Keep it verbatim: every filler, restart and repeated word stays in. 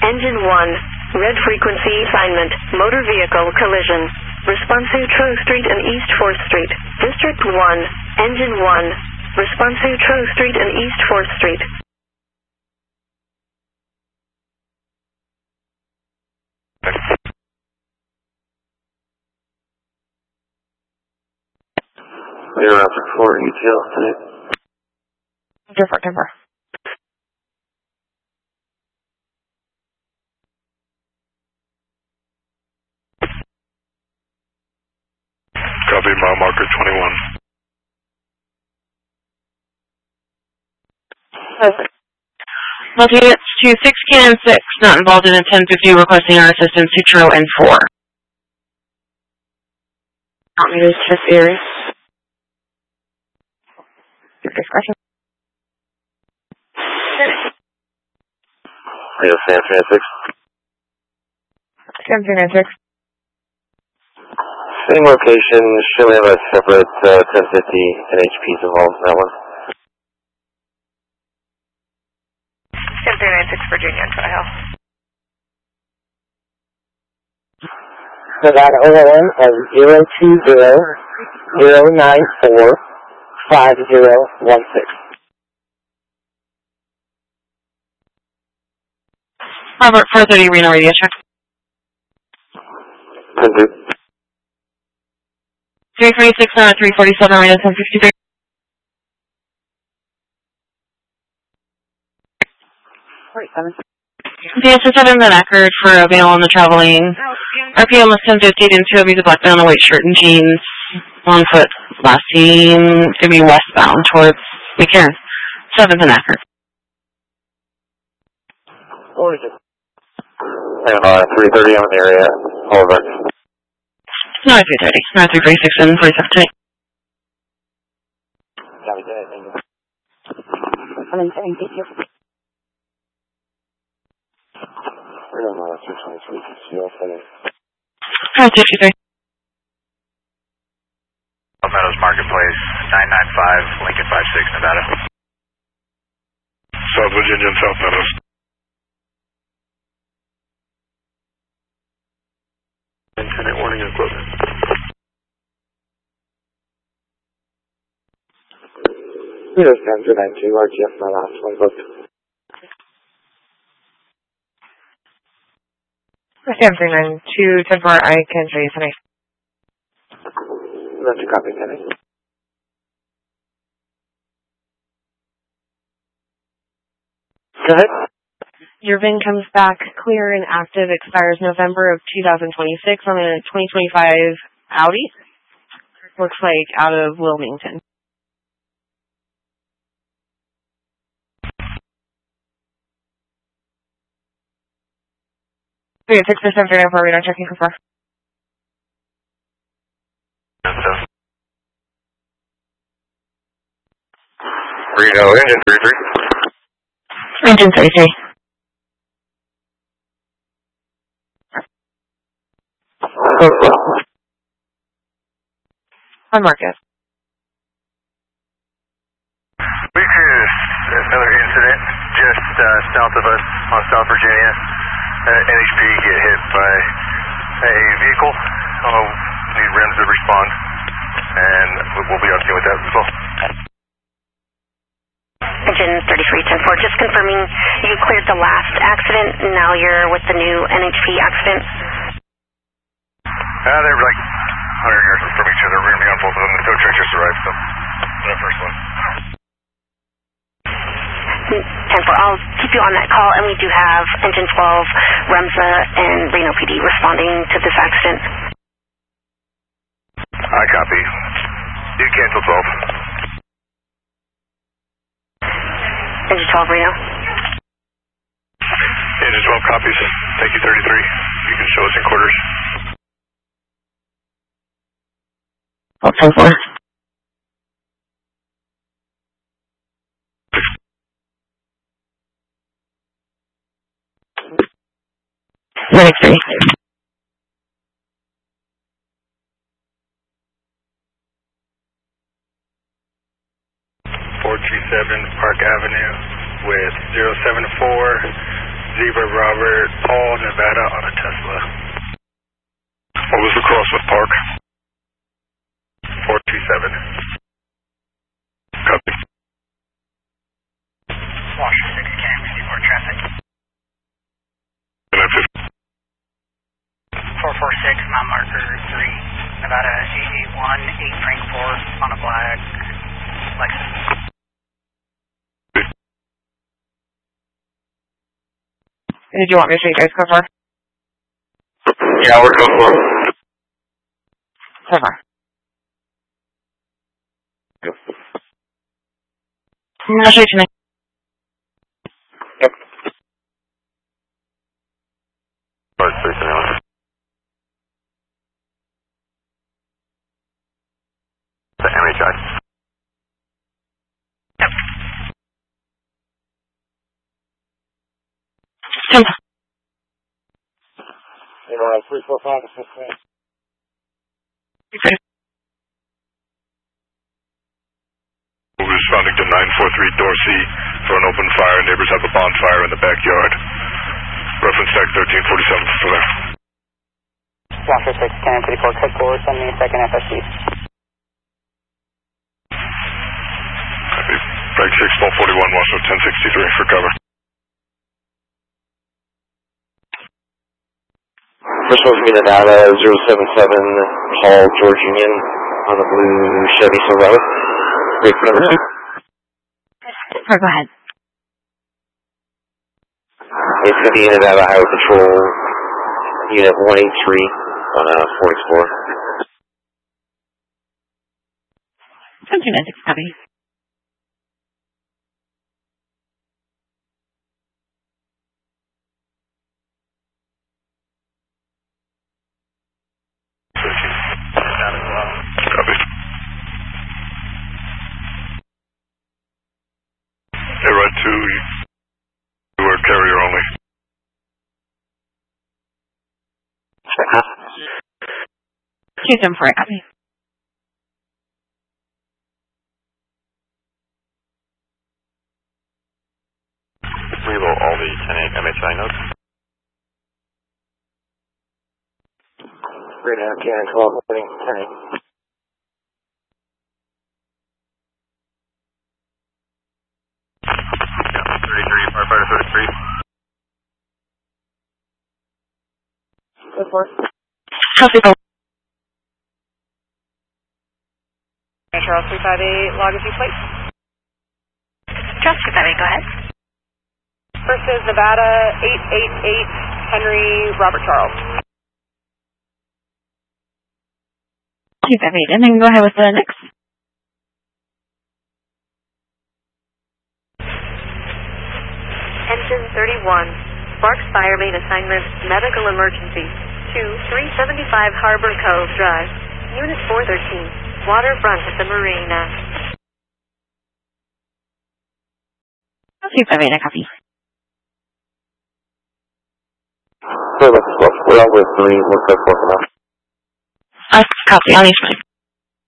Engine one, red frequency assignment, motor vehicle collision. Response to Tro Street and East fourth Street. District one, Engine one, response to Tro Street and East fourth Street. We're out for detail today. Different, different. Copy, mile marker twenty-one. Perfect. Multi-units to six Can six, not involved in a ten fifty, requesting our assistance to Tro and four. Want me to check the area? Your discretion. Radio San Francisco. San Francisco. Same location, should we have a separate uh, ten fifty N H Ps involved in that one? ten three nine six Virginia, Tri Hill. So that O N of zero two zero zero nine four five zero one six. Robert, four thirty Reno radio check. three forty-six, uh, three forty-seven, Reno ten fifty-three. forty-seven. The S S seven been accurate for a male on the traveling. R P M was ten fifty into a black man on a white shirt and jeans. On foot. Last seen to be westbound towards McCarran. seventh and accurate. What is it? And uh, three thirty on the area. Over. No, three thirty. No, three forty-six and forty-seven today. Copy that, thank you. I'm in seven, thank you. We're on uh, two twenty-three, zero seven. Alright, fifty-three. Meadows Marketplace, nine nine five, Lincoln five six, Nevada. South Virginia and South Meadows. Lieutenant warning equipment. Zero seven two nine two, R G F, my last one booked. seven three nine two, ten four, I can show you tonight. That's a copy, Kenny. Go ahead. Your V I N comes back clear and active, expires November of two thousand twenty-six on a twenty twenty-five Audi. Looks like out of Wilmington. three six seven three nine four, radar checking for four. Reno, engine thirty-three. Engine thirty-three. On Marcus. We cruise another incident just uh, south of us on South Virginia. Uh, N H P get hit by a vehicle. Oh, need rims to respond, and we'll be on scene with that as well. Engine thirty-three ten four, just confirming you cleared the last accident, now you're with the new N H P accident? Uh, they're like one hundred yards from each other. We're going to be on both of them. The tow truck just arrived, so the first one. ten four, I'll keep you on that call, and we do have Engine twelve, REMSA, and Reno P D responding to this accident. I copy. You cancel twelve. Engine twelve, Reno. Engine twelve copies. Thank you, thirty-three. You can show us in quarters. ten four. ninety-three. four two seven Park Avenue with zero seven four Zebra Robert, Paul, Nevada on a Tesla. What was the cross with Park? four two seven. Copy. Washington six, can I receive more traffic? four four six, mile marker three, Nevada eight eight one, eight Frank four on a black Lexus. Did you want me to show you guys cover? Yeah, we're go for it. Cover. I'll show you tonight. Yep. The M H I. Yep. Temp. You know, three four five to fifteen. Okay. Responding to nine four three Dorsey for an open fire. Neighbors have a bonfire in the backyard. Reference tag thirteen forty-seven for there. Joshua six, ten thirty-four, cut forward, send me a second F S C. Copy. Break six, twelve forty-one, Washington ten sixty-three for cover. First one's me Nevada zero seven seven, Paul, George Union on the blue Chevy Silverado. Wait for number two. Sorry, go ahead. It's going to be Nevada Highway Patrol, Unit one eighty-three on a Ford Explorer. seventeen ninety-six, copy. Copy. Hey, Rod two, you are carrier only. Choose them for it, copy. Reload all the ten eight M H I notes. Radar Cannon twelve, opening ten eight. thirty-three, firefighter thirty-three. Go for it. Copy. Charles three five eight, log a few plates. Charles three five eight, go ahead. First is Nevada eight eight eight, Henry Robert Charles. Two five eight, and then go ahead with the next. Engine thirty-one, Sparks Fire Main Assignment, Medical Emergency, two three seventy-five Harbor Cove Drive, Unit four thirteen, Waterfront at the Marina. Two five eight, I copy. So let's go. We're out with three. Looks like four for now. I copy. I'll use my